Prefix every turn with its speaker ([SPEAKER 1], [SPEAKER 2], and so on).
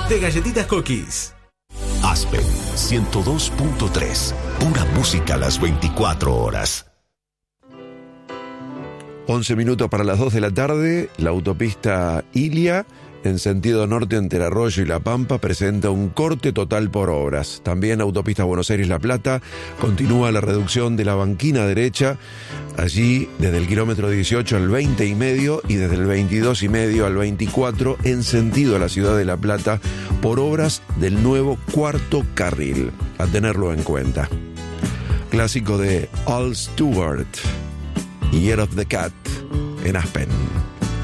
[SPEAKER 1] de Galletitas Cookies.
[SPEAKER 2] Aspen 102.3. Pura música a las 24 horas.
[SPEAKER 3] 11 minutos para las 2 de la tarde. La autopista Ilia, en sentido norte entre Arroyo y La Pampa, presenta un corte total por obras. También autopista Buenos Aires-La Plata continúa la reducción de la banquina derecha, allí desde el kilómetro 18 al 20,5 y desde el 22,5 al 24 en sentido a la ciudad de La Plata por obras del nuevo cuarto carril. A tenerlo en cuenta. Clásico de Al Stewart, Year of the Cat, en Aspen.